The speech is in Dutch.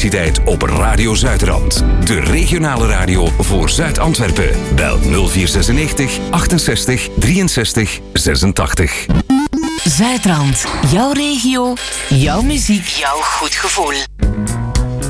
publiciteit op Radio Zuidrand. De regionale radio voor Zuid-Antwerpen. Bel 0496 68 63 86. Zuidrand. Jouw regio, jouw muziek, jouw goed gevoel.